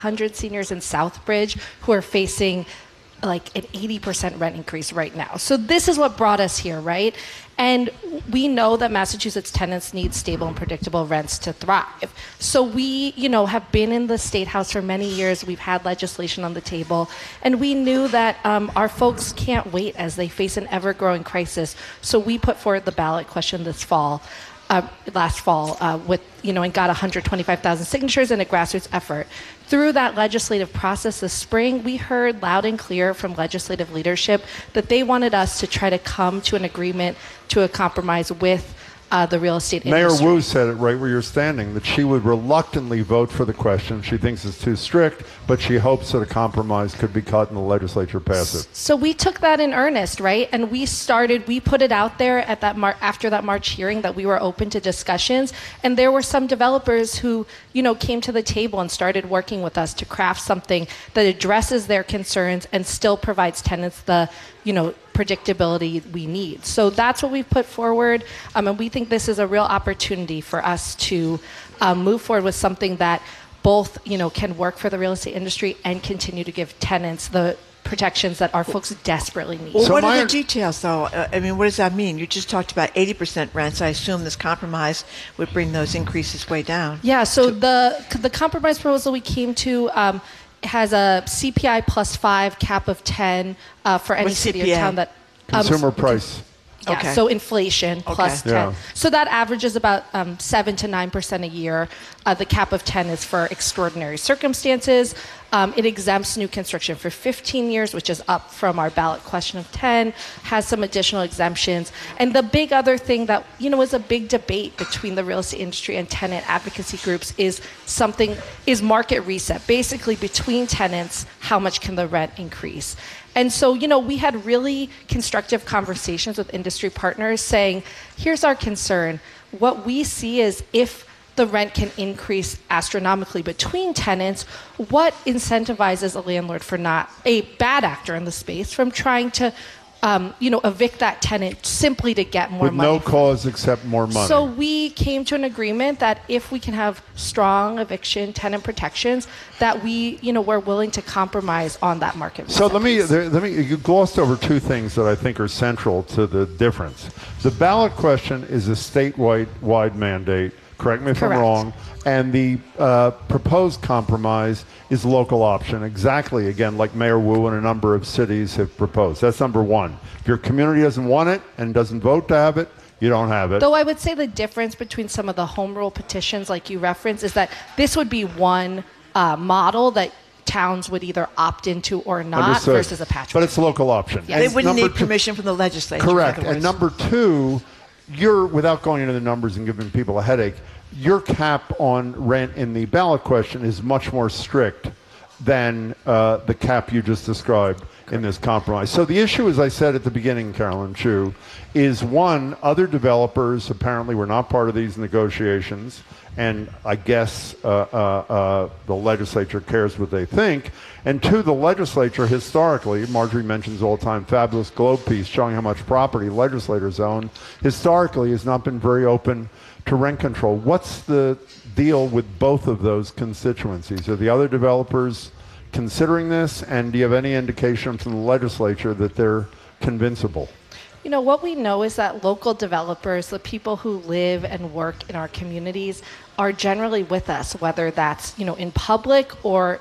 100 seniors in Southbridge who are facing like an 80% rent increase right now. So this is what brought us here, right? And we know that Massachusetts tenants need stable and predictable rents to thrive. So we, have been in the State House for many years. We've had legislation on the table. And we knew that our folks can't wait as they face an ever-growing crisis. So we put forward the ballot question last fall, and got 125,000 signatures in a grassroots effort. Through that legislative process this spring, we heard loud and clear from legislative leadership that they wanted us to try to come to an agreement, to a compromise with the real estate industry. Mayor Wu said it right where you're standing, that she would reluctantly vote for the question. She thinks it's too strict, but she hopes that a compromise could be cut and the legislature pass it. So we took that in earnest, right? And we put it out there at that after that March hearing that we were open to discussions. And there were some developers who, came to the table and started working with us to craft something that addresses their concerns and still provides tenants the, predictability we need. So that's what we've put forward. And we think this is a real opportunity for us to move forward with something that both, can work for the real estate industry and continue to give tenants the protections that our folks desperately need. Well, what are the details, though? What does that mean? You just talked about 80% rents. I assume this compromise would bring those increases way down. Yeah, so the compromise proposal we came to has a CPI plus 5 cap of 10 for any city or town that... Consumer price. Yeah, okay. So inflation plus 10. Yeah. So that averages about 7 to 9% a year. The cap of 10 is for extraordinary circumstances. It exempts new construction for 15 years, which is up from our ballot question of 10, has some additional exemptions. And the big other thing that, is a big debate between the real estate industry and tenant advocacy groups is market reset. Basically, between tenants, how much can the rent increase? And so, we had really constructive conversations with industry partners saying, here's our concern. What we see is if the rent can increase astronomically between tenants, what incentivizes a landlord for not a bad actor in the space from trying to evict that tenant simply to get more money. With no cause except more money. So we came to an agreement that if we can have strong eviction tenant protections, that we're willing to compromise on that market. So let me, you glossed over two things that I think are central to the difference. The ballot question is a statewide mandate. Correct me if I'm wrong. And the proposed compromise is local option, exactly, again, like Mayor Wu and a number of cities have proposed. That's number one. If your community doesn't want it and doesn't vote to have it, you don't have it. Though I would say the difference between some of the home rule petitions like you referenced is that this would be one model that towns would either opt into or not. Understood. Versus a patchwork. But it's a local option. Yes. They wouldn't need permission from the legislature. Correct. And number two, without going into the numbers and giving people a headache, your cap on rent in the ballot question is much more strict than the cap you just described in this compromise. So the issue, as I said at the beginning, Carolyn Chu, is one, other developers apparently were not part of these negotiations, and I guess the legislature cares what they think. And two, the legislature historically, Marjorie mentions all the time, fabulous Globe piece showing how much property legislators own, historically has not been very open to rent control. What's the deal with both of those constituencies? Are the other developers considering this, and do you have any indication from the legislature that they're convincible? What we know is that local developers, the people who live and work in our communities, are generally with us, whether that's, in public or,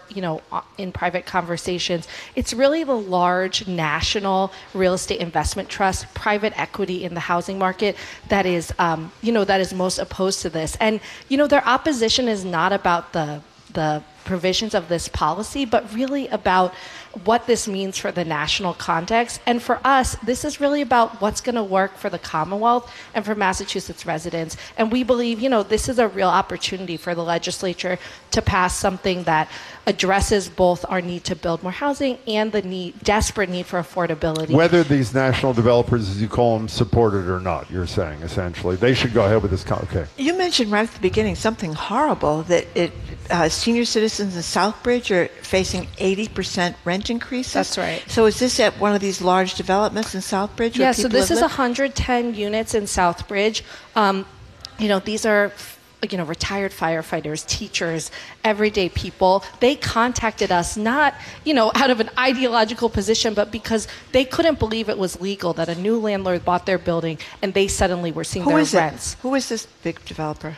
in private conversations. It's really the large national real estate investment trust, private equity in the housing market that is, that is most opposed to this. And, their opposition is not about the provisions of this policy, but really about what this means for the national context. And for us, this is really about what's going to work for the Commonwealth and for Massachusetts residents. And we believe, this is a real opportunity for the legislature to pass something that addresses both our need to build more housing and the desperate need for affordability. Whether these national developers, as you call them, support it or not, you're saying, essentially. They should go ahead with this. Okay. You mentioned right at the beginning something horrible, that senior citizens in Southbridge are facing 80% rent increases. That's right. So is this at one of these large developments in Southbridge? Yeah, so this is 110 units in Southbridge. These are retired firefighters, teachers, everyday people. They contacted us not, out of an ideological position, but because they couldn't believe it was legal that a new landlord bought their building and they suddenly were seeing their rents. Who is this big developer?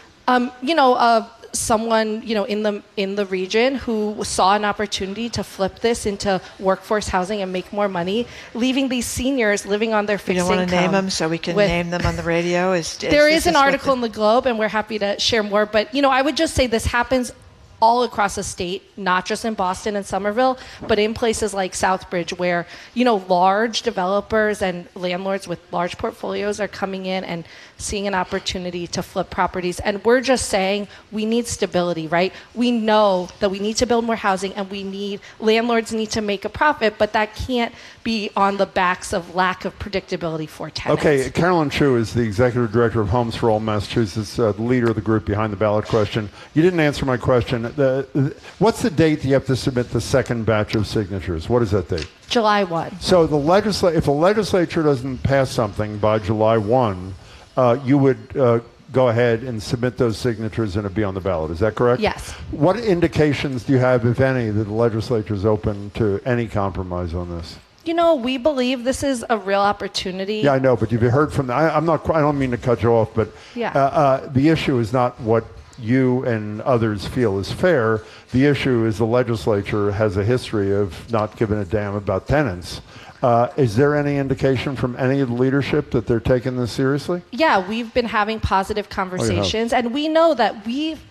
Someone in the region who saw an opportunity to flip this into workforce housing and make more money, leaving these seniors living on their fixed income. You don't want to name them so we can name them on the radio? There is an article in the Globe, and we're happy to share more. But I would just say this happens all across the state, not just in Boston and Somerville, but in places like Southbridge where, large developers and landlords with large portfolios are coming in and seeing an opportunity to flip properties. And we're just saying we need stability, right? We know that we need to build more housing and landlords need to make a profit, but that can't be on the backs of lack of predictability for tenants. Okay, Carolyn Chu is the Executive Director of Homes for All Massachusetts, the leader of the group behind the ballot question. You didn't answer my question. What's the date you have to submit the second batch of signatures? What is that date? July 1. So if the legislature doesn't pass something by July 1, you would go ahead and submit those signatures and it'd be on the ballot. Is that correct? Yes. What indications do you have, if any, that the legislature is open to any compromise on this? We believe this is a real opportunity. Yeah, I know, but you've heard from I don't mean to cut you off, but the issue is not what you and others feel is fair. The issue is the legislature has a history of not giving a damn about tenants. Is there any indication from any of the leadership that they're taking this seriously? Yeah, we've been having positive conversations, and we know that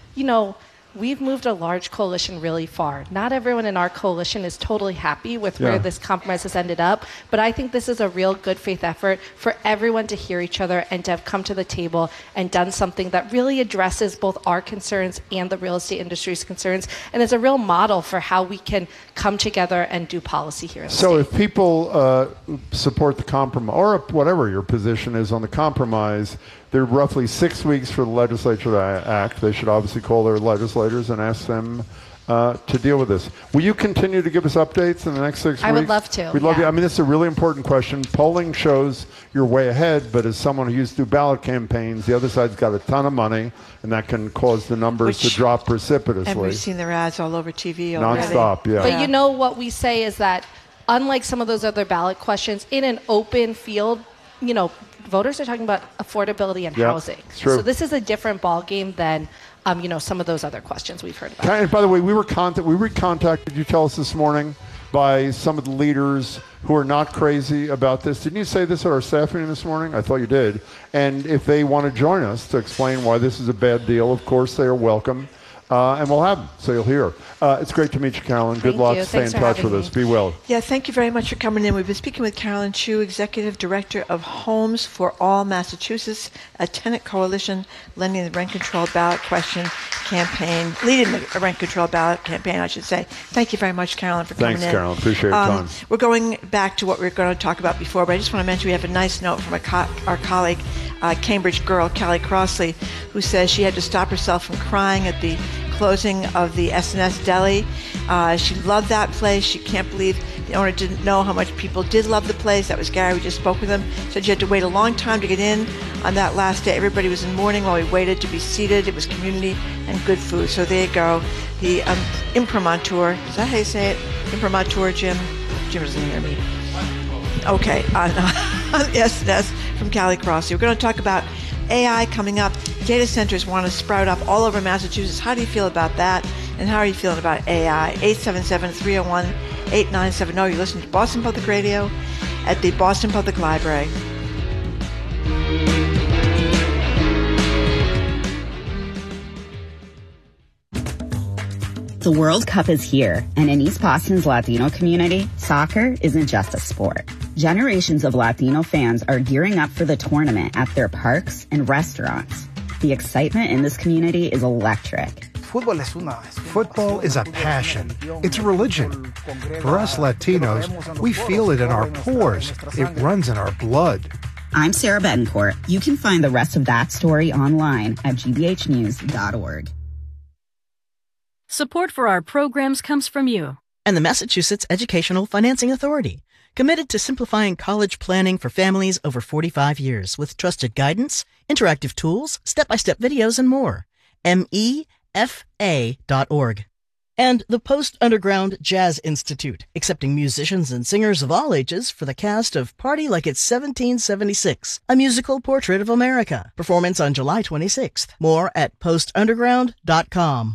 we've moved a large coalition really far. Not everyone in our coalition is totally happy with where this compromise has ended up, but I think this is a real good faith effort for everyone to hear each other and to have come to the table and done something that really addresses both our concerns and the real estate industry's concerns, and is a real model for how we can come together and do policy here in the state. So if people support the compromise, or whatever your position is on the compromise, there are roughly 6 weeks for the legislature to act. They should obviously call their legislators and ask them to deal with this. Will you continue to give us updates in the next 6 weeks? I would love to. We'd love you. I mean, this is a really important question. Polling shows you're way ahead, but as someone who used to do ballot campaigns, the other side's got a ton of money, and that can cause the numbers to drop precipitously. And we've seen their ads all over TV already. Nonstop, yeah. But what we say is that, unlike some of those other ballot questions, in an open field, voters are talking about affordability and housing. True. So this is a different ballgame than some of those other questions we've heard about. And by the way, we were contacted, you tell us this morning, by some of the leaders who are not crazy about this. Didn't you say this at our staff meeting this morning? I thought you did. And if they want to join us to explain why this is a bad deal, of course they are welcome. And we'll have them, so you'll hear. It's great to meet you, Carolyn. Good luck. Stay in touch with us. Be well. Yeah, thank you very much for coming in. We've been speaking with Carolyn Chu, Executive Director of Homes for All Massachusetts, a tenant coalition leading the rent control ballot question campaign, leading the rent control ballot campaign, I should say. Thank you very much, Carolyn, for coming in. Thanks, Carolyn. Appreciate your time. We're going back to what we were going to talk about before, but I just want to mention we have a nice note from our colleague, Cambridge girl, Callie Crossley, who says she had to stop herself from crying at the closing of the S&S Deli. She loved that place. She can't believe the owner didn't know how much people did love the place. That was Gary. We just spoke with him. Said you had to wait a long time to get in on that last day. Everybody was in mourning while we waited to be seated. It was community and good food. So there you go. The imprimatur. Is that how you say it? Imprimatur, Jim? Jim doesn't hear me. Okay. On S&S from Callie Crossley. We're going to talk about AI coming up. Data centers want to sprout up all over Massachusetts. How do you feel about that? And how are you feeling about AI? 877-301-8970. You're listening to Boston Public Radio at the Boston Public Library. The World Cup is here, and in East Boston's Latino community, soccer isn't just a sport. Generations of Latino fans are gearing up for the tournament at their parks and restaurants. The excitement in this community is electric. Football is a passion. It's a religion. For us Latinos, we feel it in our pores. It runs in our blood. I'm Sarah Betancourt. You can find the rest of that story online at gbhnews.org. Support for our programs comes from you and the Massachusetts Educational Financing Authority, committed to simplifying college planning for families over 45 years with trusted guidance, interactive tools, step-by-step videos, and more. MEFA.org. And the Post Underground Jazz Institute, accepting musicians and singers of all ages for the cast of Party Like It's 1776, a musical portrait of America. Performance on July 26th. More at postunderground.com.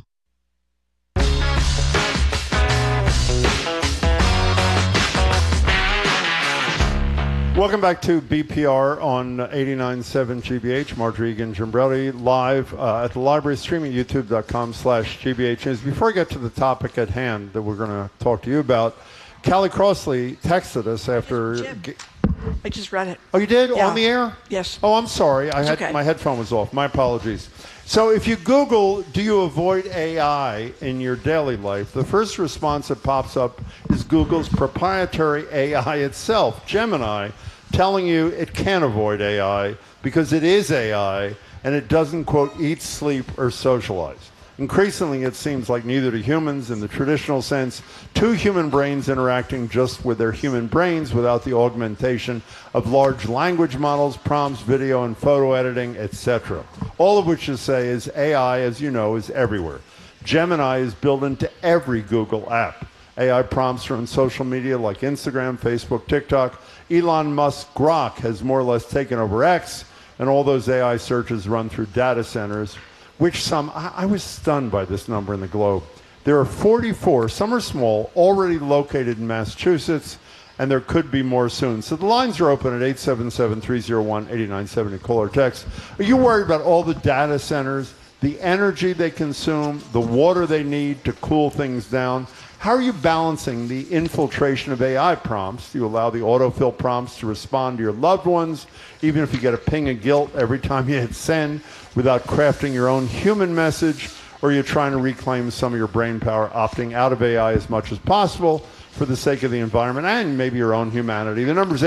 Welcome back to BPR on 89.7 GBH. Marjorie Egan, Jim Browdy, live at the library, streaming youtube.com/GBH News. Before I get to the topic at hand that we're going to talk to you about, Callie Crossley texted us after... I just read it. Oh, you did? Yeah. On the air? Yes. Oh, I'm sorry. Okay. My headphone was off. My apologies. So if you Google, do you avoid AI in your daily life, the first response that pops up is Google's proprietary AI itself, Gemini, telling you it can't avoid AI because it is AI and it doesn't, quote, eat, sleep, or socialize. Increasingly, it seems like neither do humans in the traditional sense, two human brains interacting just with their human brains without the augmentation of large language models, prompts, video and photo editing, etc. All of which to say is AI, as you know, is everywhere. Gemini is built into every Google app. AI prompts are on social media like Instagram, Facebook, TikTok. Elon Musk's Grok has more or less taken over X, and all those AI searches run through data centers, which I was stunned by this number in the Globe. There are 44, some are small, already located in Massachusetts, and there could be more soon. So the lines are open at 877-301-8970. Call or text. Are you worried about all the data centers, the energy they consume, the water they need to cool things down? How are you balancing the infiltration of AI prompts? Do you allow the autofill prompts to respond to your loved ones, even if you get a ping of guilt every time you hit send, without crafting your own human message? Or are you trying to reclaim some of your brain power, opting out of AI as much as possible for the sake of the environment and maybe your own humanity? The number is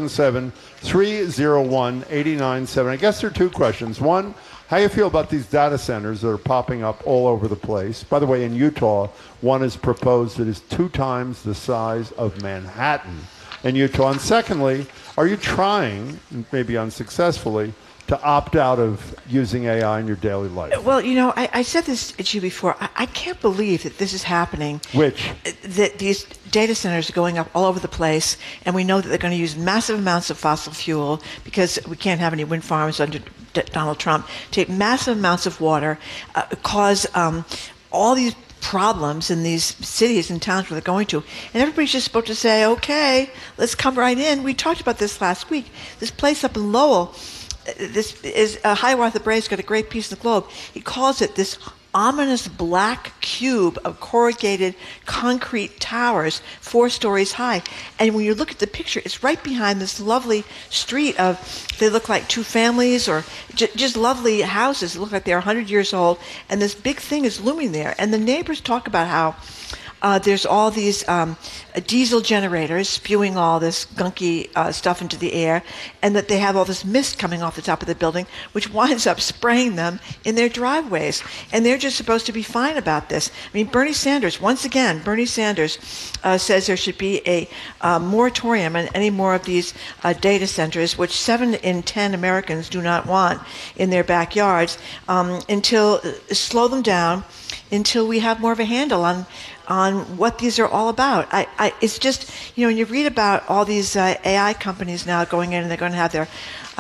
877-301-8970. I guess there are two questions. One, how do you feel about these data centers that are popping up all over the place? By the way, in Utah, one is proposed that is 2 times the size of Manhattan in Utah. And secondly, are you trying, maybe unsuccessfully, to opt out of using AI in your daily life? Well, you know, I said this to you before. I can't believe that this is happening. Which? That these data centers are going up all over the place, and we know that they're going to use massive amounts of fossil fuel because we can't have any wind farms under Donald Trump, take massive amounts of water, cause all these problems in these cities and towns where they're going to. And everybody's just supposed to say, okay, let's come right in. We talked about this last week. This place up in Lowell, this is Hiawatha Bray's got a great piece in the Globe. He calls it this ominous black cube of corrugated concrete towers 4 stories high. And when you look at the picture, it's right behind this lovely street of, they look like 2 families or just lovely houses. They look like they're 100 years old. And this big thing is looming there. And the neighbors talk about how there's all these diesel generators spewing all this gunky stuff into the air, and that they have all this mist coming off the top of the building, which winds up spraying them in their driveways. And they're just supposed to be fine about this. I mean, Bernie Sanders, once again, Bernie Sanders says there should be a moratorium on any more of these data centers, which 7 in 10 Americans do not want in their backyards, until slow them down, until we have more of a handle on what these are all about. It's just, you know, when you read about all these AI companies now going in and they're going to have their,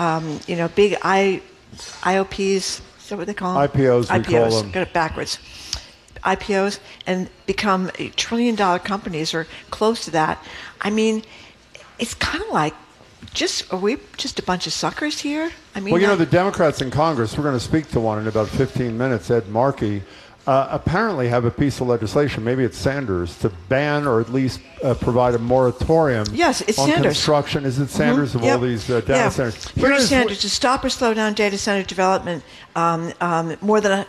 big IOPs, is that what they call them? IPOs, we call them. Got it backwards. IPOs, and become $1 trillion companies or close to that. I mean, it's kind of like, are we just a bunch of suckers here? I mean, well, you know, the Democrats in Congress, we're going to speak to one in about 15 minutes, Ed Markey, apparently have a piece of legislation, maybe it's Sanders, to ban or at least provide a moratorium yes, it's on Sanders. Construction. Is it Sanders of all these data centers? Bernie Sanders to stop or slow down data center development. More than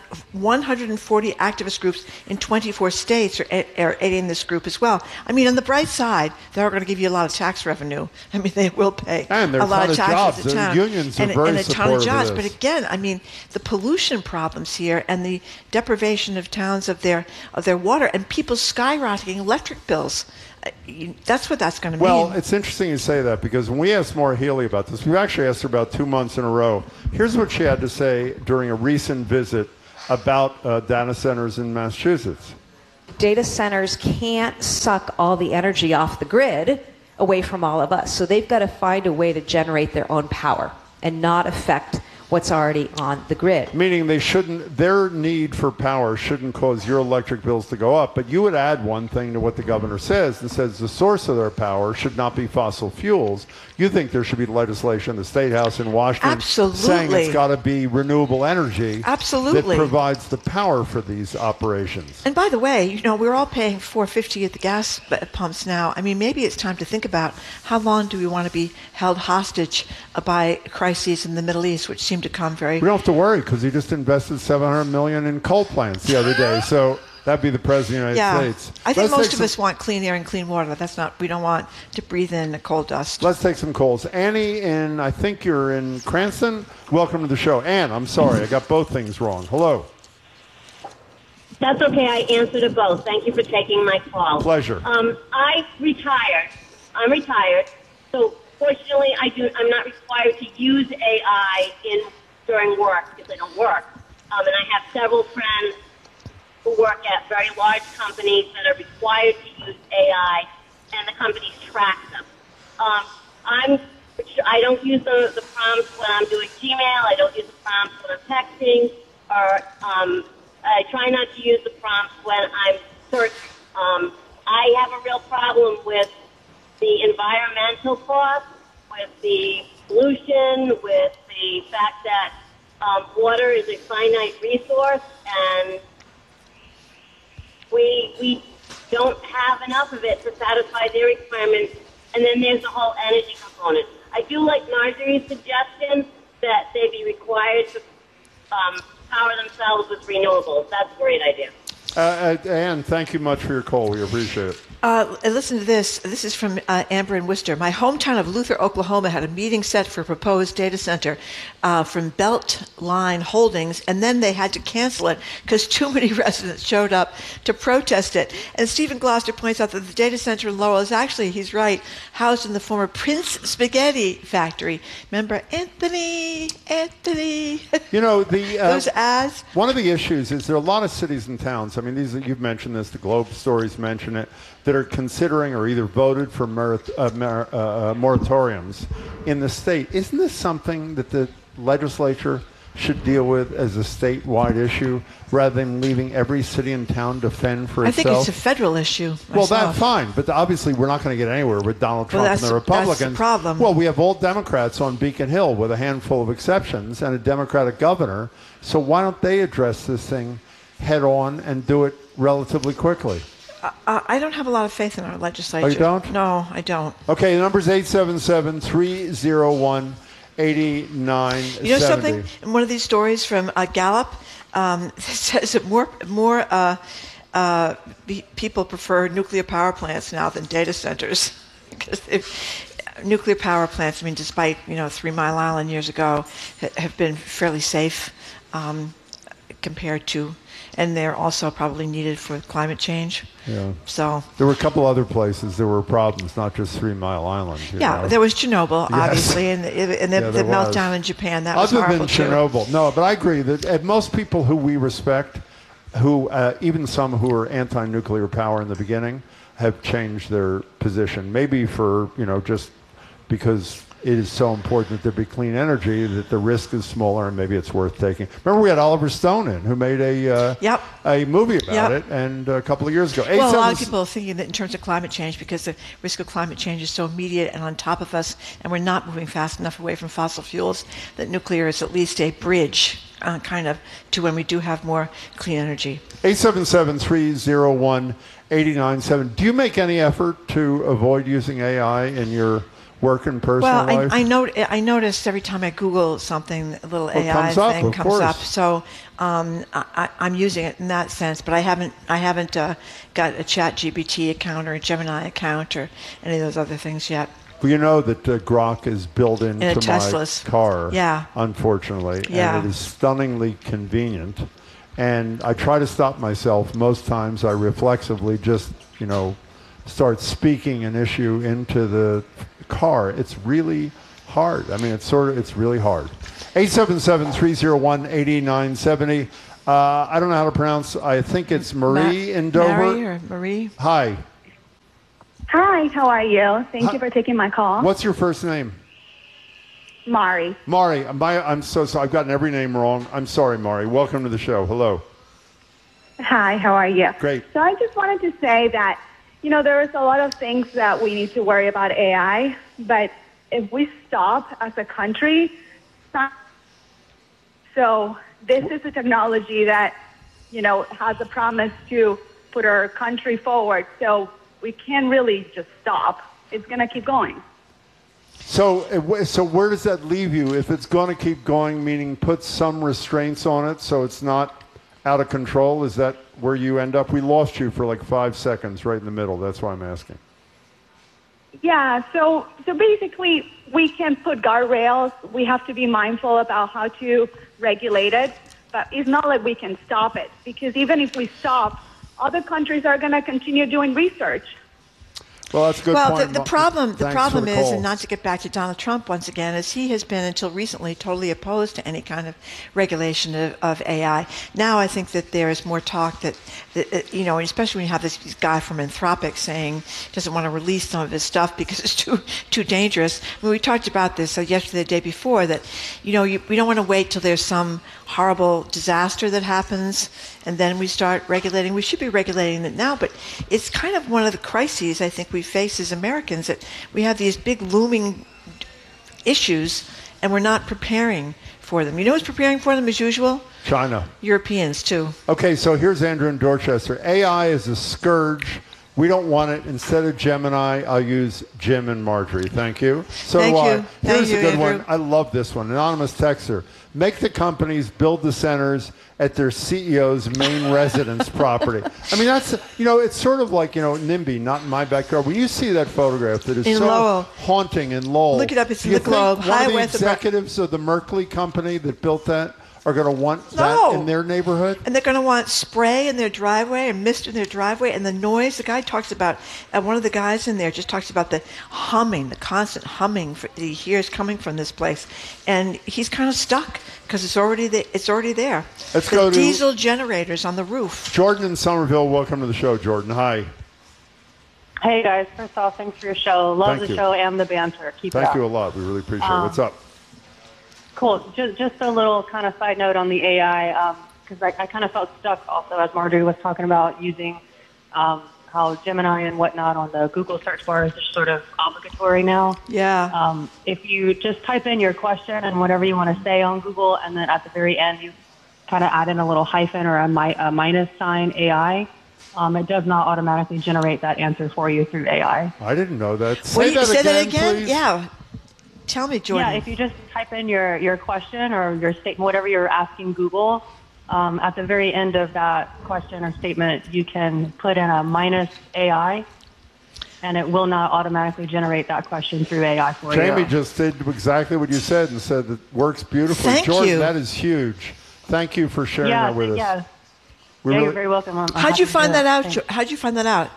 140 activist groups in 24 states are aiding this group as well. I mean, on the bright side, they're going to give you a lot of tax revenue. I mean, they will pay and a lot of taxes to the town. Unions are very and a ton of jobs. Of but again, I mean, the pollution problems here and the deprivation of towns of their water and people's skyrocketing electric bills. That's what that's going to mean. Well, it's interesting you say that, because when we asked Maura Healey about this, we've actually asked her about 2 months in a row. Here's what she had to say during a recent visit about data centers in Massachusetts. Data centers can't suck all the energy off the grid away from all of us. So they've got to find a way to generate their own power and not affect what's already on the grid. Meaning their need for power shouldn't cause your electric bills to go up. But you would add one thing to what the governor says, and says the source of their power should not be fossil fuels. You think there should be legislation in the State House in Washington saying it's got to be renewable energy that provides the power for these operations. And by the way, we're all paying $4.50 at the gas pumps now. I mean, maybe it's time to think about how long do we want to be held hostage by crises in the Middle East, which seem to come very... We don't have to worry because he just invested $700 million in coal plants the other day. So that'd be the president of the United States. I think most of us want clean air and clean water. We don't want to breathe in the coal dust. Let's take some calls. Annie, I think you're in Cranston. Welcome to the show. Ann, I'm sorry. I got both things wrong. Hello. That's okay. I answered it both. Thank you for taking my call. Pleasure. I retired. I'm retired. So fortunately, I'm not required to use AI during work because I don't work. And I have several friends who work at very large companies that are required to use AI, and the companies track them. I don't use the prompts when I'm doing Gmail. I don't use the prompts when I'm texting, or I try not to use the prompts when I'm searching. I have a real problem with the environmental costs, with the pollution, with the fact that water is a finite resource, and we don't have enough of it to satisfy their requirements. And then there's the whole energy component. I do like Marjorie's suggestion that they be required to power themselves with renewables. That's a great idea. Ann, thank you much for your call. We appreciate it. Listen to this. This is from Amber in Worcester. My hometown of Luther, Oklahoma had a meeting set for a proposed data center from Beltline Holdings, and then they had to cancel it because too many residents showed up to protest it. And Stephen Gloucester points out that the data center in Lowell is actually, he's right, housed in the former Prince Spaghetti factory. Remember Anthony? Those ads? One of the issues is there are a lot of cities and towns. I mean, you've mentioned this, the Globe stories mention it, that are considering or either voted for moratoriums in the state. Isn't this something that the legislature should deal with as a statewide issue rather than leaving every city and town to fend for itself? I think it's a federal issue myself. Well, that's fine, but obviously we're not going to get anywhere with Donald Trump and the Republicans. That's the problem. Well, we have all Democrats on Beacon Hill with a handful of exceptions and a Democratic governor, so why don't they address this thing head on and do it relatively quickly? I don't have a lot of faith in our legislature. Oh, you don't? No, I don't. Okay, the number's 877-301-8970. You know something? In one of these stories from Gallup, it says that more people prefer nuclear power plants now than data centers. Because nuclear power plants, I mean, despite 3 Mile Island years ago, have been fairly safe compared to, and they're also probably needed for climate change. Yeah. So there were a couple other places there were problems, not just 3 Mile Island. Yeah, there was Chernobyl, obviously, and the meltdown in Japan. That was horrible too. Other than Chernobyl, no, but I agree that most people who we respect, who even some who are anti-nuclear power in the beginning, have changed their position. Maybe for just because it is so important that there be clean energy, that the risk is smaller, and maybe it's worth taking. Remember, we had Oliver Stone in, who made a movie about it, and a couple of years ago. Well, a lot of people are thinking that in terms of climate change, because the risk of climate change is so immediate and on top of us, and we're not moving fast enough away from fossil fuels, that nuclear is at least a bridge, kind of, to when we do have more clean energy. 877-301-8970. Do you make any effort to avoid using AI in your work and personal life? I notice every time I Google something, a little AI thing comes up. So I'm using it in that sense, but I haven't got a ChatGPT account or a Gemini account or any of those other things yet. Well, you know that Grok is built into my car, yeah, unfortunately, yeah, and it is stunningly convenient. And I try to stop myself. Most times I reflexively just, start speaking an issue into the car. It's really hard. I mean, it's really hard. 877-301-8970. I don't know how to pronounce. I think it's Marie in Dover. Mary or Marie? Hi. Hi, how are you? Thank you for taking my call. What's your first name? Mari. Mari. I'm so sorry. I've gotten every name wrong. I'm sorry, Mari. Welcome to the show. Hello. Hi, how are you? Great. So I just wanted to say that, there is a lot of things that we need to worry about AI, but if we stop as a country, so this is a technology that, has a promise to put our country forward. So we can't really just stop. It's going to keep going. So where does that leave you? If it's going to keep going, meaning put some restraints on it so it's not out of control, is that where you end up? We lost you for like 5 seconds right in the middle. That's why I'm asking. Yeah, so basically we can put guardrails. We have to be mindful about how to regulate it, but it's not like we can stop it, because even if we stop, other countries are going to continue doing research. Well, that's a good well, point. the problem is, call. and not to get back to Donald Trump once again, is he has been until recently totally opposed to any kind of regulation of AI. Now I think that there is more talk that especially when you have this guy from Anthropic saying he doesn't want to release some of his stuff because it's too dangerous. I mean, we talked about this yesterday, the day before, that we don't want to wait till there's some horrible disaster that happens and then we start regulating. We should be regulating it now, but it's kind of one of the crises I think we face as Americans, that we have these big looming issues and we're not preparing for them. You know who's preparing for them as usual? China. Europeans too. Okay, so here's Andrew in Dorchester. AI is a scourge. We don't want it. Instead of Gemini, I'll use Jim and Marjorie. Thank you. So Thank do I. you. Here's Thank a good you, Andrew. one. I love this one. Anonymous texter. Make the companies build the centers at their CEO's main residence property. I mean, that's, it's sort of like, NIMBY, not in my backyard. When you see that photograph that is In so Lowell. haunting in Lowell. Look it up. It's in do you the Globe. think one of the Highway at the executives of the Merkley company that built that are going to want No. that in their neighborhood? And they're going to want spray in their driveway and mist in their driveway and the noise. The guy talks about, one of the guys in there just talks about the humming, the constant humming that he hears coming from this place. And he's kind of stuck because it's already there. Let's the go to diesel generators on the roof. Jordan in Somerville. Welcome to the show, Jordan. Hi. Hey, guys. First off, thanks for your show. Love Thank the you. show and the banter. Keep it up. Thank you a lot. We really appreciate it. What's up? Cool. Just a little kind of side note on the AI, because I kind of felt stuck also as Marjorie was talking about using how Gemini and whatnot on the Google search bar is just sort of obligatory now. Yeah. If you just type in your question and whatever you want to say on Google, and then at the very end you kind of add in a little hyphen or a minus sign AI, it does not automatically generate that answer for you through AI. I didn't know that. Say that again? Please. Yeah. Tell me, Jordan. Yeah, if you just type in your question or your statement, whatever you're asking Google, at the very end of that question or statement, you can put in a minus AI, and it will not automatically generate that question through AI for you. Jamie just did exactly what you said and said it works beautifully. Thank Jordan, you. that is huge. Thank you for sharing that with us. Yeah, you're very welcome. How'd you find that out? How'd you find that out?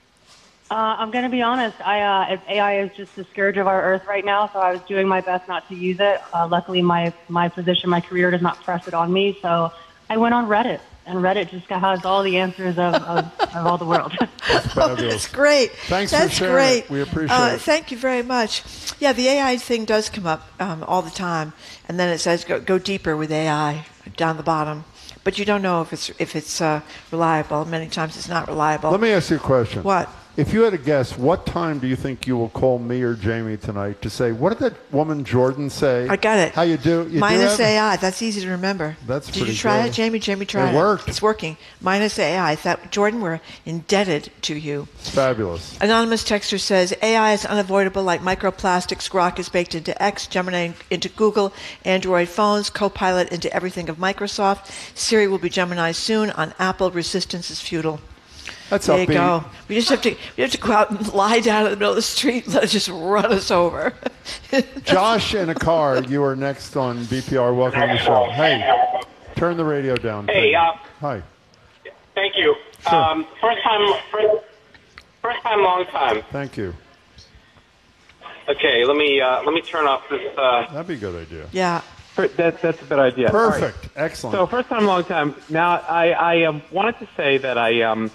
I'm going to be honest. AI is just the scourge of our earth right now, so I was doing my best not to use it. Luckily, my position, my career does not press it on me, so I went on Reddit, and Reddit just has all the answers of all the world. That's great. Thanks That's for sharing great. it. We appreciate it. Thank you very much. Yeah, the AI thing does come up all the time, and then it says go deeper with AI down the bottom. But you don't know if it's reliable. Many times it's not reliable. Let me ask you a question. What? If you had to guess, what time do you think you will call me or Jamie tonight to say, what did that woman Jordan say? I got it. How you do? You Minus do have it? AI. That's easy to remember. That's Did pretty you try good. it, Jamie? Jamie tried it. It worked. It's working. Minus AI. Jordan, we're indebted to you. It's fabulous. Anonymous texter says, AI is unavoidable like microplastics. Grok is baked into X, Gemini into Google, Android phones, Copilot into everything of Microsoft. Siri will be Gemini soon. On Apple, resistance is futile. That's there you upbeat. go. We have to go out and lie down in the middle of the street and let it just run us over. Josh in a car, you are next on BPR. Welcome to the show. Hey, turn the radio down. Hey, hi. Thank you. Sure. First time, long time. Thank you. Okay, let me turn off this. That'd be a good idea. Yeah. That's a good idea. Perfect. Right. Excellent. So first time, long time. Now, I wanted to say that I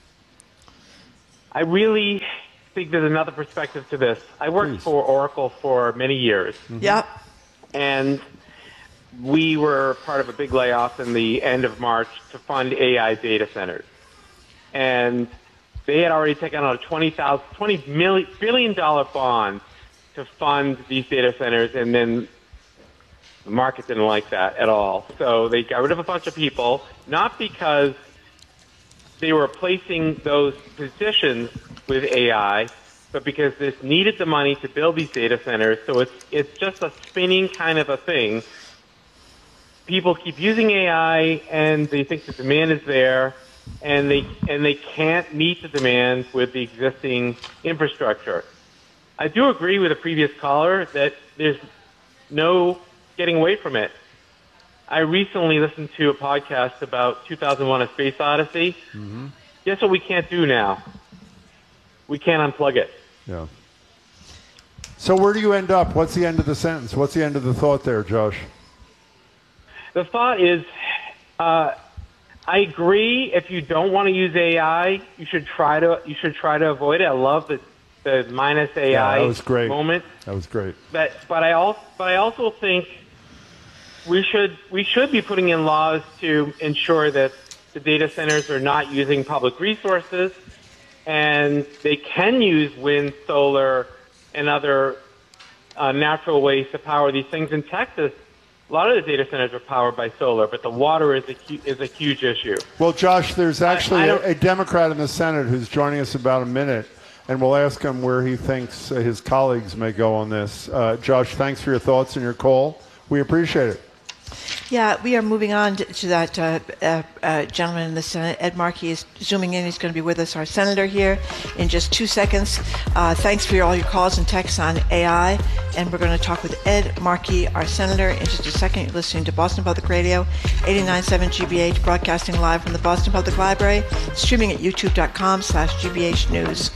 really think there's another perspective to this. I worked for Oracle for many years. Yep. And we were part of a big layoff in the end of March to fund AI data centers. And they had already taken out a $20 billion bond to fund these data centers, and then the market didn't like that at all. So they got rid of a bunch of people, not because they were replacing those positions with AI, but because this needed the money to build these data centers. So it's just a spinning kind of a thing. People keep using AI, and they think the demand is there, and they can't meet the demand with the existing infrastructure. I do agree with the previous caller that there's no getting away from it. I recently listened to a podcast about 2001: A Space Odyssey. Mm-hmm. Guess what we can't do now? We can't unplug it. Yeah. So where do you end up? What's the end of the sentence? What's the end of the thought there, Josh? The thought is, I agree. If you don't want to use AI, you should try to avoid it. I love the minus AI that was great. moment. That was great. But I also think we should be putting in laws to ensure that the data centers are not using public resources, and they can use wind, solar, and other natural ways to power these things. In Texas, a lot of the data centers are powered by solar, but the water is a huge issue. Well, Josh, there's actually a Democrat in the Senate who's joining us about a minute, and we'll ask him where he thinks his colleagues may go on this. Josh, thanks for your thoughts and your call. We appreciate it. Yeah, we are moving on to that gentleman in the Senate. Ed Markey is zooming in. He's going to be with us, our senator, here in just 2 seconds. Thanks for all your calls and texts on AI. And we're going to talk with Ed Markey, our senator, in just a second. You're listening to Boston Public Radio, 89.7 GBH, broadcasting live from the Boston Public Library, streaming at youtube.com/GBH News.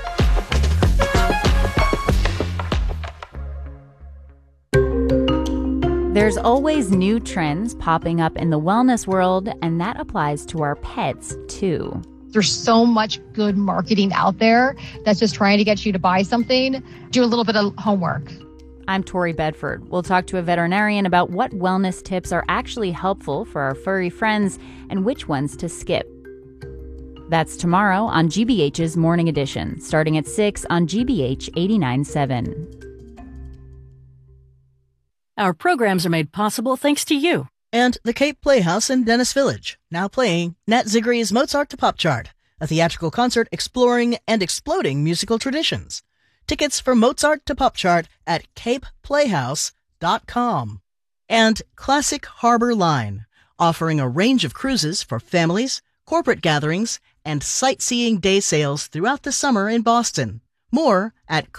There's always new trends popping up in the wellness world, and that applies to our pets, too. There's so much good marketing out there that's just trying to get you to buy something. Do a little bit of homework. I'm Tori Bedford. We'll talk to a veterinarian about what wellness tips are actually helpful for our furry friends and which ones to skip. That's tomorrow on GBH's Morning Edition, starting at 6 on GBH 89.7. Our programs are made possible thanks to you. And the Cape Playhouse in Dennis Village, now playing Nat Zigri's Mozart to Pop Chart, a theatrical concert exploring and exploding musical traditions. Tickets for Mozart to Pop Chart at capeplayhouse.com. And Classic Harbor Line, offering a range of cruises for families, corporate gatherings, and sightseeing day sails throughout the summer in Boston. More at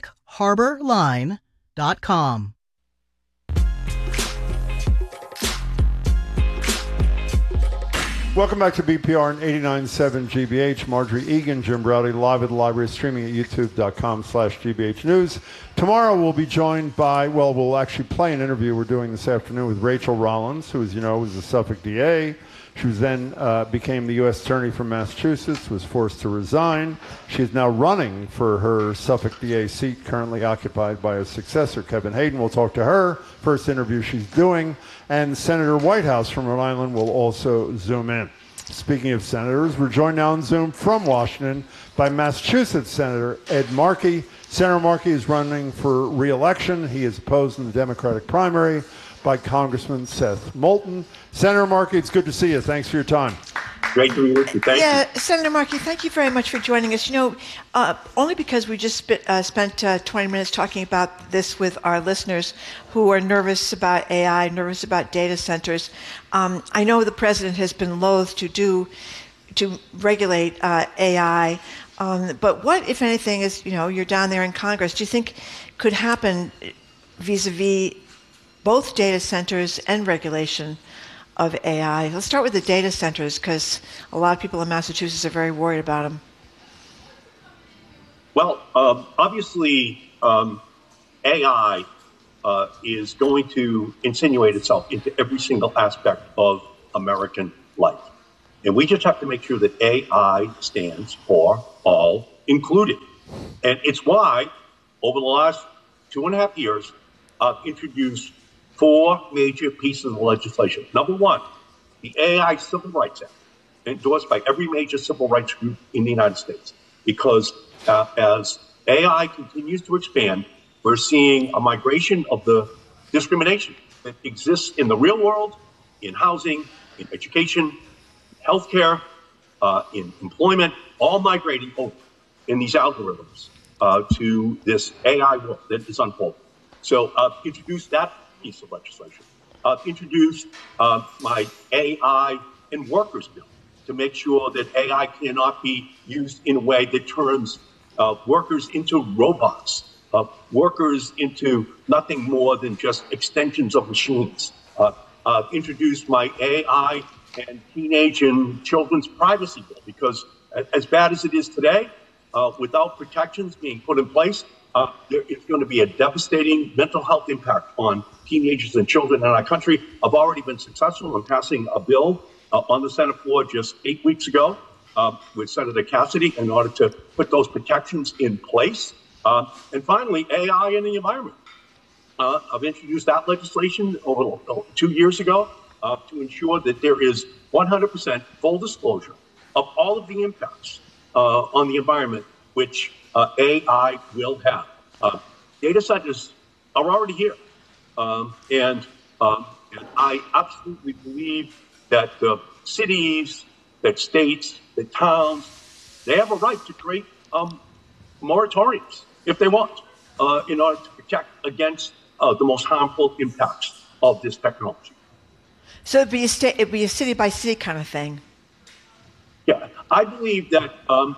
classicharborline.com. Welcome back to BPR and 89.7 GBH. Marjorie Egan, Jim Browdy, live at the library, streaming at youtube.com/GBH News. Tomorrow we'll be joined by, we'll actually play an interview we're doing this afternoon with Rachel Rollins, who, as you know, was the Suffolk DA. She was then became the U.S. Attorney from Massachusetts, was forced to resign. She is now running for her Suffolk DA seat, currently occupied by a successor, Kevin Hayden. We'll talk to her, first interview she's doing. And Senator Whitehouse from Rhode Island will also zoom in. Speaking of senators, we're joined now on Zoom from Washington by Massachusetts Senator Ed Markey. Senator Markey is running for re-election. He is opposed in the Democratic primary by Congressman Seth Moulton. Senator Markey, it's good to see you. Thanks for your time. Great to be with you. Thank you. Senator Markey, thank you very much for joining us. Only because we just spent 20 minutes talking about this with our listeners who are nervous about AI, nervous about data centers. I know the president has been loath to regulate AI, but what, if anything, is, you're down there in Congress, do you think could happen vis-a-vis both data centers and regulation of AI? Let's start with the data centers, because a lot of people in Massachusetts are very worried about them. Well, obviously, AI is going to insinuate itself into every single aspect of American life. And we just have to make sure that AI stands for all included. And it's why, over the last 2.5 years, I've introduced 4 major pieces of legislation. Number one, the AI Civil Rights Act, endorsed by every major civil rights group in the United States. Because as AI continues to expand, we're seeing a migration of the discrimination that exists in the real world, in housing, in education, healthcare, in employment, all migrating over in these algorithms to this AI world that is unfolding. So I've introduced that piece of legislation. I've introduced my AI and workers bill to make sure that AI cannot be used in a way that turns workers into robots, workers into nothing more than just extensions of machines. I've introduced my AI and teenage and children's privacy bill because as bad as it is today, without protections being put in place, it's going to be a devastating mental health impact on teenagers and children in our country. I've already been successful in passing a bill on the Senate floor just 8 weeks ago with Senator Cassidy in order to put those protections in place. And finally, AI and the environment. I've introduced that legislation over 2 years ago to ensure that there is 100% full disclosure of all of the impacts on the environment which AI will have. Data centers are already here. And I absolutely believe that cities, that states, that towns, they have a right to create moratoriums if they want in order to protect against the most harmful impacts of this technology. So it'd be a city by city kind of thing. Yeah, I believe that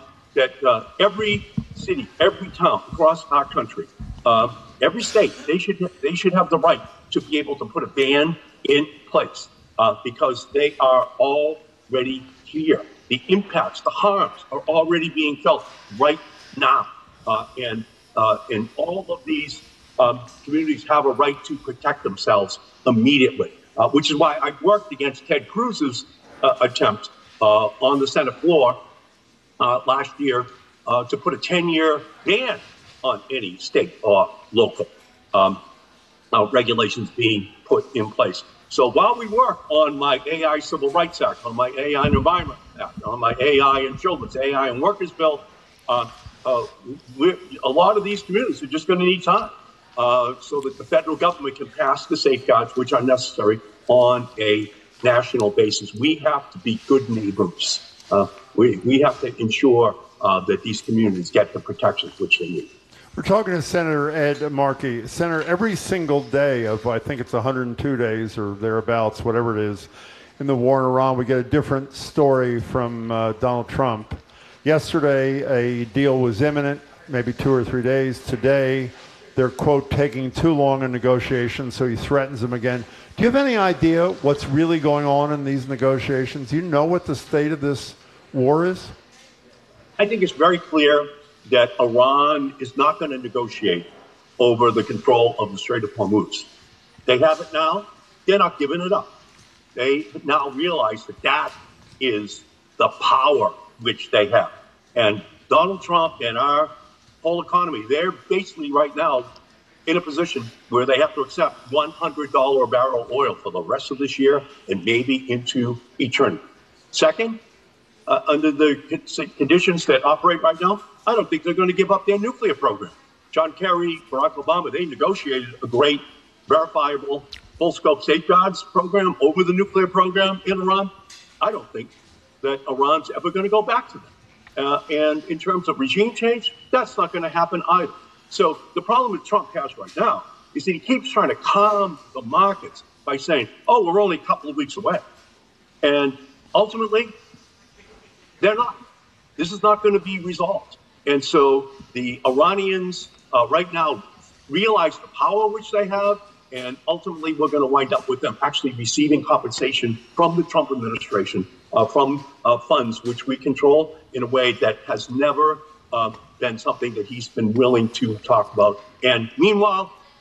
every city, every town across our country, every state, they should have the right to be able to put a ban in place because they are already here. The impacts, the harms are already being felt right now, and all of these communities have a right to protect themselves immediately. Which is why I worked against Ted Cruz's attempt on the Senate floor last year to put a 10-year ban on any state or local regulations being put in place. So while we work on my AI Civil Rights Act, on my AI and Environment Act, on my AI and Children's, AI and Workers Bill, a lot of these communities are just going to need time. So that the federal government can pass the safeguards which are necessary on a national basis. We have to be good neighbors. We have to ensure that these communities get the protections which they need. We're talking to Senator Ed Markey. Senator, every single day of, I think it's 102 days or thereabouts, whatever it is, in the war in Iran, we get a different story from Donald Trump. Yesterday, a deal was imminent, maybe 2 or 3 days. Today, they're, quote, taking too long in negotiations, so he threatens them again. Do you have any idea what's really going on in these negotiations? Do you know what the state of this war is? I think it's very clear that Iran is not going to negotiate over the control of the Strait of Hormuz. They have it now. They're not giving it up. They now realize that that is the power which they have. And Donald Trump and our whole economy, they're basically right now in a position where they have to accept $100 a barrel oil for the rest of this year and maybe into eternity. Second, under the conditions that operate right now, I don't think they're going to give up their nuclear program. John Kerry, Barack Obama, they negotiated a great, verifiable, full-scope safeguards program over the nuclear program in Iran. I don't think that Iran's ever going to go back to that. And in terms of regime change, that's not going to happen either. So the problem that Trump has right now is that he keeps trying to calm the markets by saying, oh, we're only a couple of weeks away. And ultimately, they're not. This is not going to be resolved. And so the Iranians right now realize the power which they have, and ultimately we're going to wind up with them actually receiving compensation from the Trump administration, from funds which we control in a way that has never been something that he's been willing to talk about. And meanwhile,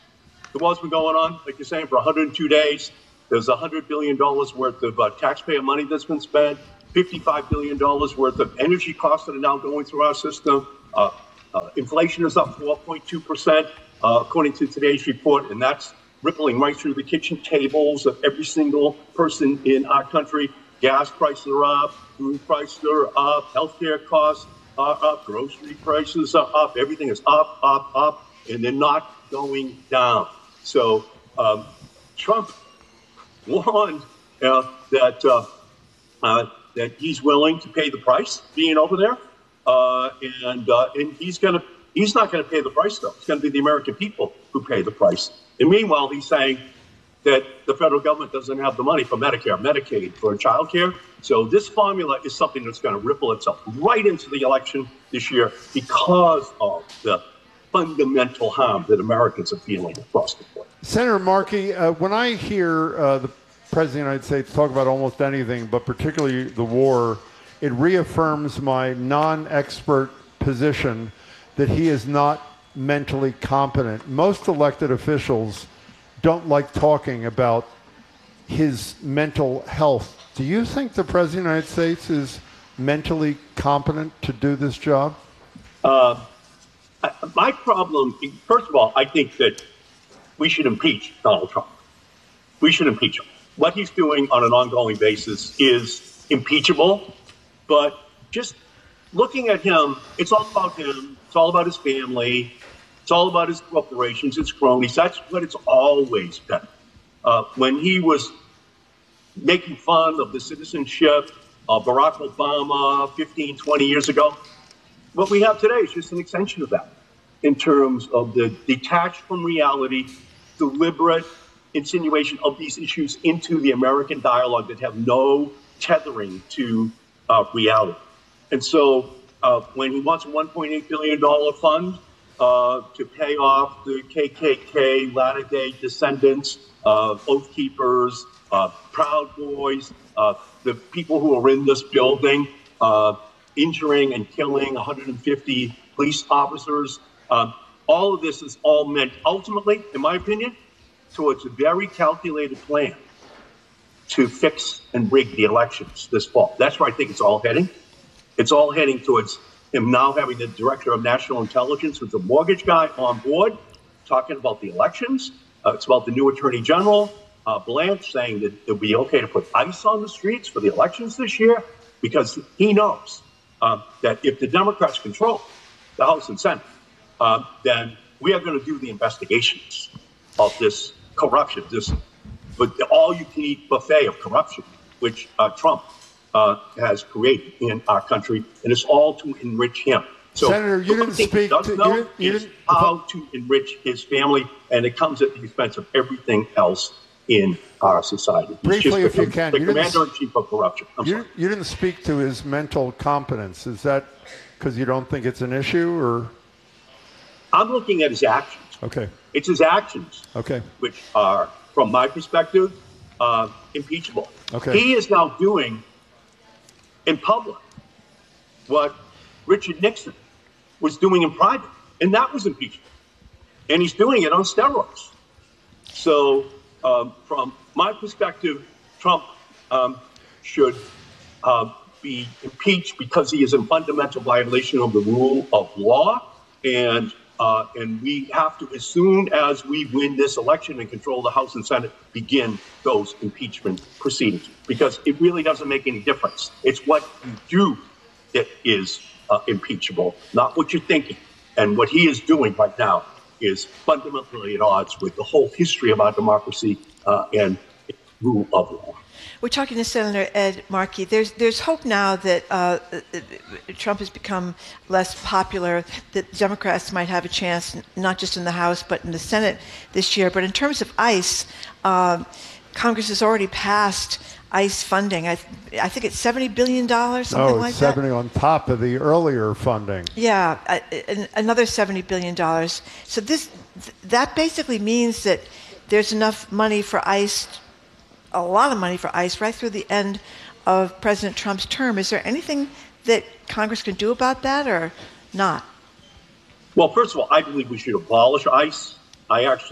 The war's been going on, like you're saying, for 102 days. There's $100 billion worth of taxpayer money that's been spent, $55 billion worth of energy costs that are now going through our system. Inflation is up 4.2%, according to today's report, and that's rippling right through the kitchen tables of every single person in our country. Gas prices are up, food prices are up, healthcare costs are up, grocery prices are up, everything is up, and they're not going down. So Trump warned that he's willing to pay the price being over there, and he's not going to pay the price though. It's going to be the American people who pay the price. And meanwhile, he's saying that the federal government doesn't have the money for Medicare, Medicaid, for childcare. So this formula is something that's going to ripple itself right into the election this year because of the fundamental harm that Americans are feeling across the board. Senator Markey, when I hear the President of the United States talk about almost anything, but particularly the war, it reaffirms my non-expert position that he is not mentally competent. Most elected officials don't like talking about his mental health. Do you think the President of the United States is mentally competent to do this job? My problem, first of all, I think that we should impeach Donald Trump. We should impeach him. What he's doing on an ongoing basis is impeachable, but just looking at him, it's all about him. It's all about his family. It's all about his corporations, his cronies. That's what it's always been. When he was making fun of the citizenship of Barack Obama 15, 20 years ago, what we have today is just an extension of that in terms of the detached from reality, deliberate insinuation of these issues into the American dialogue that have no tethering to reality. And so when he wants a $1.8 billion fund to pay off the KKK, Latter-day descendants, Oath Keepers, Proud Boys, the people who are in this building, injuring and killing 150 police officers. All of this is all meant ultimately, in my opinion, towards a very calculated plan to fix and rig the elections this fall. That's where I think it's all heading. It's all heading towards him now having the director of national intelligence with the mortgage guy on board, talking about the elections. It's about the new attorney general, Blanche, saying that it'll be okay to put ICE on the streets for the elections this year, because he knows that if the Democrats control the House and Senate, then we are going to do the investigations of this corruption, this all-you-can-eat buffet of corruption, which Trump has created in our country, and it's all to enrich him. So Senator, you didn't speak to how to enrich his family, and it comes at the expense of everything else in our society. Briefly, if you can. The commander-in-chief of corruption. You didn't speak to his mental competence. Is that because you don't think it's an issue, or? I'm looking at his actions. Okay. It's his actions, okay, which are, from my perspective, impeachable. Okay. He is now doing in public what Richard Nixon was doing in private, and that was impeachable. And he's doing it on steroids. So, from my perspective, Trump should be impeached because he is in fundamental violation of the rule of law, and we have to, as soon as we win this election and control the House and Senate, begin those impeachment proceedings, because it really doesn't make any difference. It's what you do that is impeachable, not what you're thinking. And what he is doing right now is fundamentally at odds with the whole history of our democracy and rule of law. We're talking to Senator Ed Markey. There's hope now that Trump has become less popular, that Democrats might have a chance, not just in the House, but in the Senate this year. But in terms of ICE, Congress has already passed ICE funding. I think it's $70 billion, something like that. 70 on top of the earlier funding. Yeah, another $70 billion. So that basically means that there's enough money for ICE, a lot of money for ICE, right through the end of President Trump's term. Is there anything that Congress can do about that, or not? Well, first of all, I believe we should abolish ICE. I actually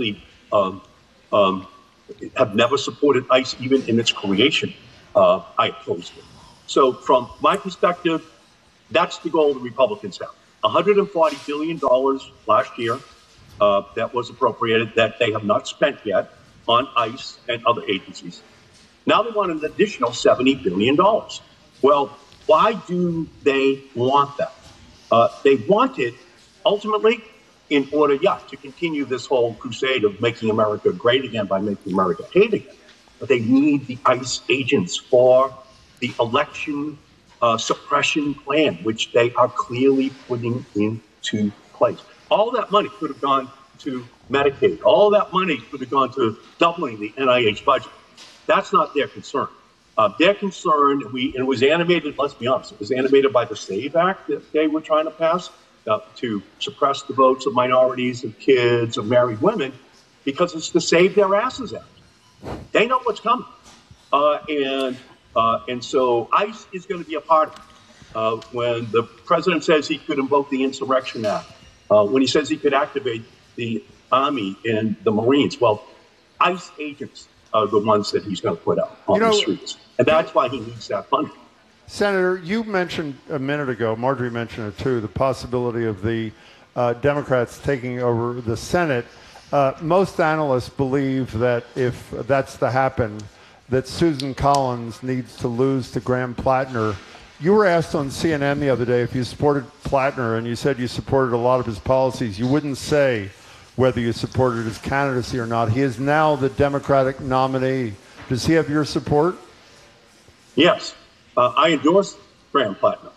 have never supported ICE even in its creation. I opposed it. So from my perspective, that's the goal the Republicans have. $140 billion last year that was appropriated that they have not spent yet on ICE and other agencies. Now they want an additional $70 billion. Well, why do they want that? They want it ultimately in order, to continue this whole crusade of making America great again by making America hate again. But they need the ICE agents for the election suppression plan, which they are clearly putting into place. All that money could have gone to Medicaid. All that money could have gone to doubling the NIH budget. That's not their concern. Their concern, and it was animated, let's be honest, it was animated by the SAVE Act that they were trying to pass to suppress the votes of minorities, of kids, of married women, because it's the Save Their Asses Act. They know what's coming. And so ICE is going to be a part of it. When the president says he could invoke the Insurrection Act, when he says he could activate the Army and the Marines, well, ICE agents are the ones that he's going to put out on the streets. And that's why he needs that funding. Senator, you mentioned a minute ago, Marjorie mentioned it too, the possibility of the Democrats taking over the Senate. Most analysts believe that if that's to happen, that Susan Collins needs to lose to Graham Plattner. You were asked on CNN the other day if you supported Plattner, and you said you supported a lot of his policies. You wouldn't say whether you supported his candidacy or not. He is now the Democratic nominee. Does he have your support? Yes. I endorse Graham Plattner.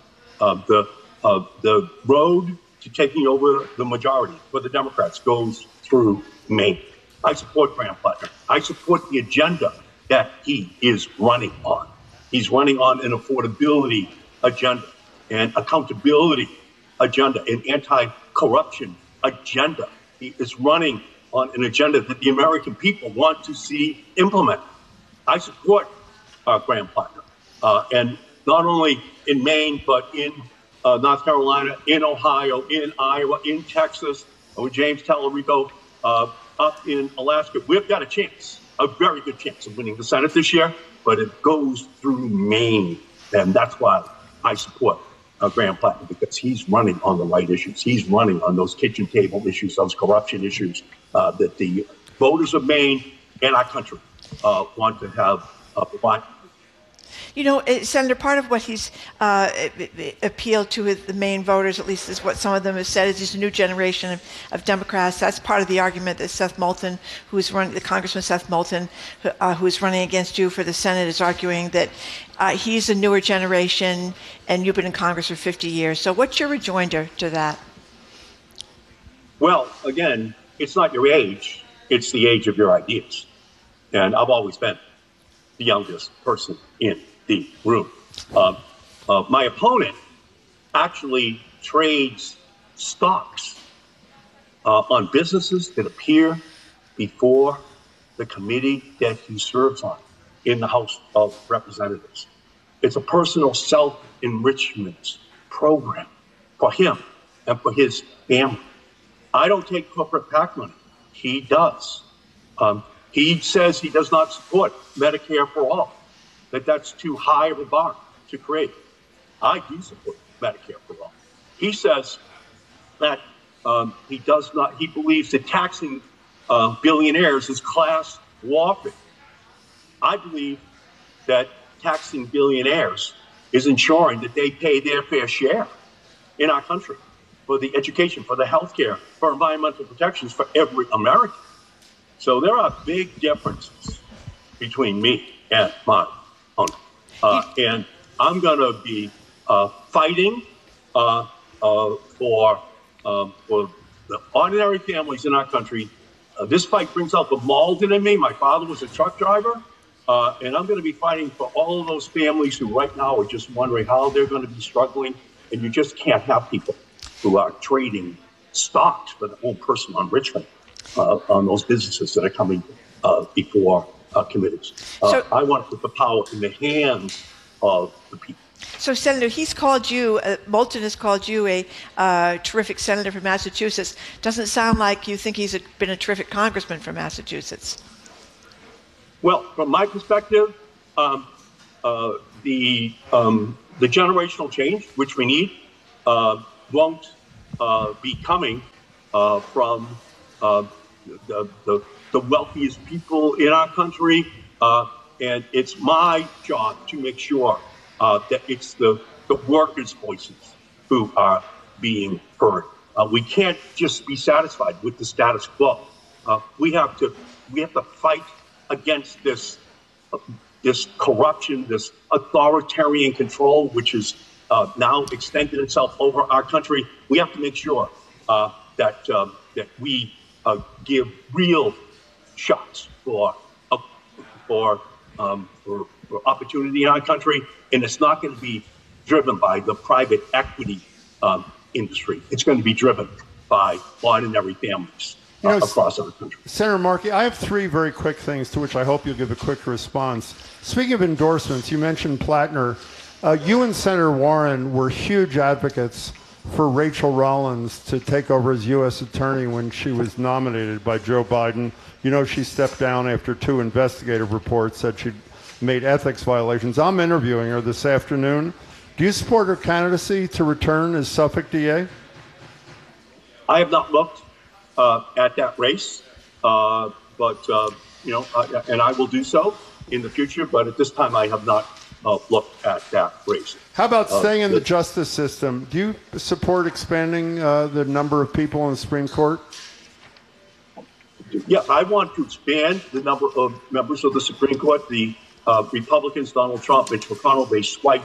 The road to taking over the majority for the Democrats goes through Maine. I support Graham Plattner. I support the agenda that he is running on. He's running on an affordability agenda, an accountability agenda, an anti-corruption agenda. He is running on an agenda that the American people want to see implemented. I support Graham Plattner. And not only in Maine, but in North Carolina, in Ohio, in Iowa, in Texas, with James Tallarico up in Alaska. We've got a chance, a very good chance of winning the Senate this year, but it goes through Maine. And that's why I support Graham Plattner, because he's running on the right issues. He's running on those kitchen table issues, those corruption issues that the voters of Maine and our country want to have provide. You know, Senator, part of what he's appealed to with the Maine voters, at least is what some of them have said, is he's a new generation of Democrats. That's part of the argument that Seth Moulton, the Congressman Seth Moulton, who's running against you for the Senate, is arguing that he's a newer generation and you've been in Congress for 50 years. So what's your rejoinder to that? Well, again, it's not your age, it's the age of your ideas. And I've always been the youngest person in the room. My opponent actually trades stocks on businesses that appear before the committee that he serves on in the House of Representatives. It's a personal self-enrichment program for him and for his family. I don't take corporate PAC money. He does. He says he does not support Medicare for all, that that's too high of a bar to create. I do support Medicare for all. He says that he believes that taxing billionaires is class warfare. I believe that taxing billionaires is ensuring that they pay their fair share in our country for the education, for the health care, for environmental protections for every American. So there are big differences between me and my opponent. And I'm going to be fighting for the ordinary families in our country. This fight brings out the Malden in me. My father was a truck driver. And I'm going to be fighting for all of those families who right now are just wondering how they're going to be struggling. And you just can't have people who are trading stocks for their own personal enrichment on those businesses that are coming before committees. I want to put the power in the hands of the people. So, Senator, he's called you, Moulton has called you a terrific senator from Massachusetts. Doesn't sound like you think he's been a terrific congressman from Massachusetts. Well, from my perspective, the generational change, which we need, won't be coming from the wealthiest people in our country. And it's my job to make sure that it's the workers' voices who are being heard. We can't just be satisfied with the status quo. We have to fight against this corruption, this authoritarian control, which is now extended itself over our country. We have to make sure that we give real shots for opportunity in our country, and it's not going to be driven by the private equity industry. It's going to be driven by ordinary families across our country. Senator Markey, I have three very quick things to which I hope you'll give a quick response. Speaking of endorsements, you mentioned Plattner. You and Senator Warren were huge advocates for Rachel Rollins to take over as U.S. Attorney when she was nominated by Joe Biden. You know, she stepped down after 2 investigative reports said she'd made ethics violations. I'm interviewing her this afternoon. Do you support her candidacy to return as Suffolk DA? I have not looked at that race, but and I will do so in the future. But at this time, I have not looked at that race. How about staying in the justice system? Do you support expanding the number of people in the Supreme Court? Yeah, I want to expand the number of members of the Supreme Court. The Republicans, Donald Trump, Mitch McConnell, they swiped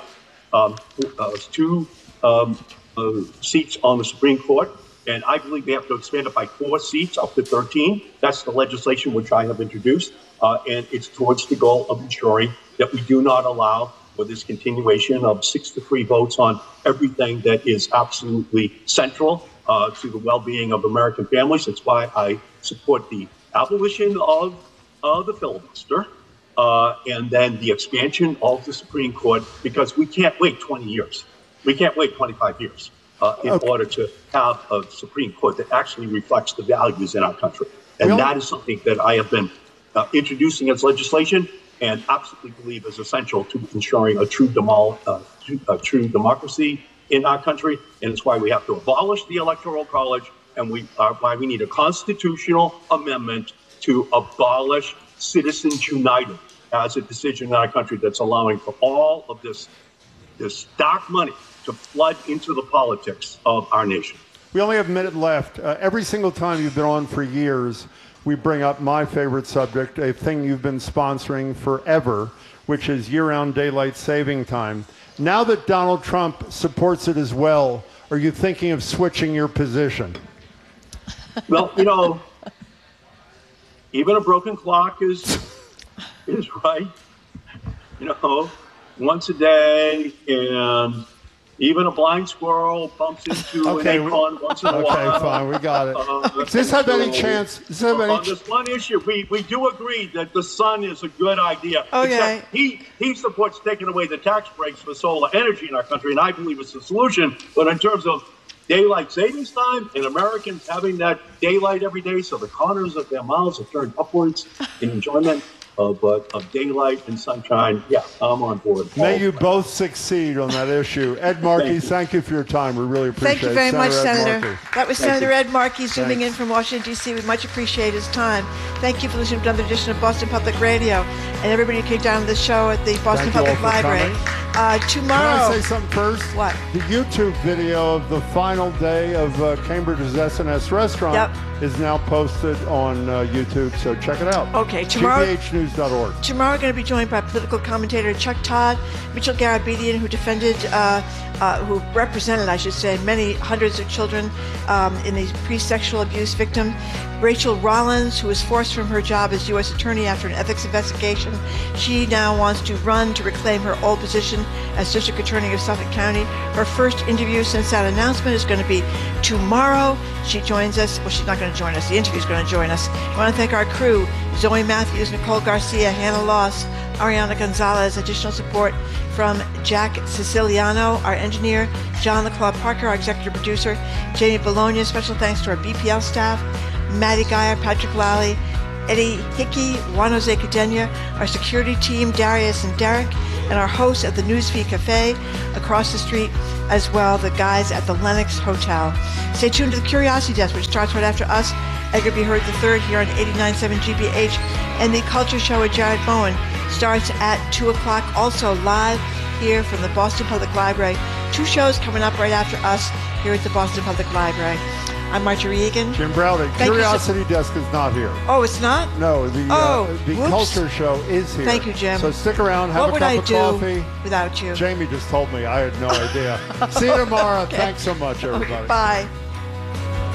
2 seats on the Supreme Court, and I believe they have to expand it by 4 seats up to 13. That's the legislation which I have introduced, and it's towards the goal of ensuring that we do not allow for this continuation of 6-3 votes on everything that is absolutely central to the well-being of American families. That's why I support the abolition of the filibuster and then the expansion of the Supreme Court, because we can't wait 20 years. We can't wait 25 years in order to have a Supreme Court that actually reflects the values in our country. And that is something that I have been introducing as legislation and absolutely believe is essential to ensuring a true democracy in our country. And it's why we have to abolish the Electoral College, and why we need a constitutional amendment to abolish Citizens United as a decision in our country that's allowing for all of this dark money to flood into the politics of our nation. We only have a minute left. Every single time you've been on for years, we bring up my favorite subject, a thing you've been sponsoring forever, which is year-round daylight saving time. Now that Donald Trump supports it as well, are you thinking of switching your position? Well, even a broken clock is right. Once a day, and even a blind squirrel bumps into an acorn once in a while. Okay, fine, we got it. Does this have any chance? On this one issue, we do agree that the sun is a good idea. Okay. Except he supports taking away the tax breaks for solar energy in our country, and I believe it's a solution. But in terms of daylight savings time and Americans having that daylight every day so the corners of their mouths are turned upwards in enjoyment of daylight and sunshine, yeah, I'm on board. May you both succeed on that issue. Ed Markey, thank you for your time. We really appreciate it. Thank you very much, Senator. Markey. That was Senator Ed Markey zooming in from Washington, D.C. We much appreciate his time. Thank you for listening to another edition of Boston Public Radio. And everybody who came down to the show at the Boston Public Library. Tomorrow. Can I say something first? What? The YouTube video of the final day of Cambridge's S&S restaurant is now posted on YouTube, so check it out. Okay, tomorrow. GBHnews.org. Tomorrow we're going to be joined by political commentator Chuck Todd, Mitchell Garabedian, who who represented, I should say, many hundreds of children in the pre-sexual abuse victim. Rachel Rollins, who was forced from her job as U.S. Attorney after an ethics investigation. She now wants to run to reclaim her old position as District Attorney of Suffolk County. Her first interview since that announcement is going to be tomorrow. She joins us. Well, she's not going to join us. The interview's going to join us. I want to thank our crew, Zoe Matthews, Nicole Garcia, Hannah Loss, Ariana Gonzalez. Additional support from Jack Siciliano, our engineer, John LaClaw Parker, our executive producer, Jamie Bologna. Special thanks to our BPL staff, Maddie Geyer, Patrick Lally, Eddie Hickey, Juan Jose Cadena, our security team, Darius and Derek, and our hosts at the Newsfeed Cafe across the street, as well the guys at the Lenox Hotel. Stay tuned to the Curiosity Desk, which starts right after us, Edgar B. Hurd III, here on 89.7 GBH, and the Culture Show with Jared Bowen starts at 2 o'clock, also live here from the Boston Public Library. 2 shows coming up right after us here at the Boston Public Library. I'm Marjorie Egan. Jim Browning. Curiosity Desk is not here. Oh, it's not? No, the Culture Show is here. Thank you, Jim. So stick around, have a cup of coffee. Without you? Jamie just told me. I had no idea. See you tomorrow. Thanks so much, everybody. Okay, bye.